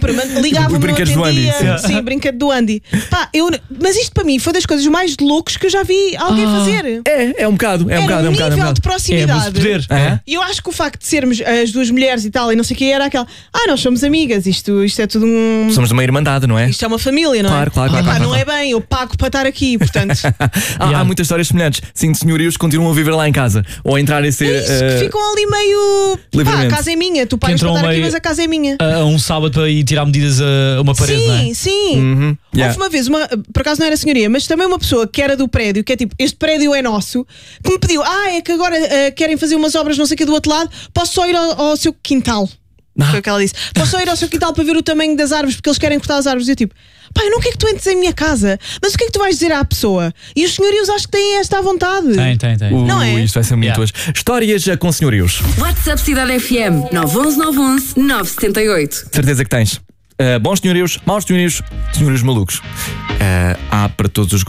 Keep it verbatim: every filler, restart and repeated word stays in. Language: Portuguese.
Ligava-me, Os brinquedos do Andy. Sim, sim, brinquedo do Andy. Pá, eu, mas isto para mim foi das coisas mais loucas que eu já vi alguém Ah. fazer. É, é um bocado, é um Era bocado, é um um bocado. É um nível bocado. de proximidade. É muito poder. É? E eu acho que o facto de sermos as duas mulheres e tal, e não sei o que, era aquela. Ah, nós somos amigas, isto, isto é tudo um. Somos de uma irmandade, não é? Isto é uma família, não é? Claro, claro, claro, Epá, claro, não claro. é bem, eu pago para estar aqui, portanto. há, Yeah. há muitas histórias semelhantes. Sim, de senhorios que continuam a viver lá em casa. Ou a entrar e ser. É isso, eh, que ficam ali meio. Pá, livremente. a casa é minha, tu pagas para entram estar aqui, meio- mas a casa é minha. A, a um sábado para ir tirar medidas a uma parede, não é? Sim, sim. Uhum, yeah. Houve uma vez, uma, por acaso não era senhoria, mas também uma pessoa que era do prédio, que é tipo, este prédio é nosso, que me pediu, ah, é que agora ah, querem fazer umas obras não sei o que do outro lado, posso só ir ao, ao seu quintal? Ah. Foi o que ela disse. Posso só ir ao seu quintal para ver o tamanho das árvores, porque eles querem cortar as árvores. E eu tipo, pá, eu não quero que tu entres em minha casa, mas o que é que tu vais dizer à pessoa? E os senhorios acho que têm esta à vontade. Tem, tem, tem. Uh, Não é? Isto vai ser muito Yeah. hoje. Histórias eh, com senhorios. WhatsApp Cidade F M nove um um nove um um nove sete oito. Certeza que tens. Uh, bons senhorios, maus senhorios, senhorios malucos. Uh, há para todos os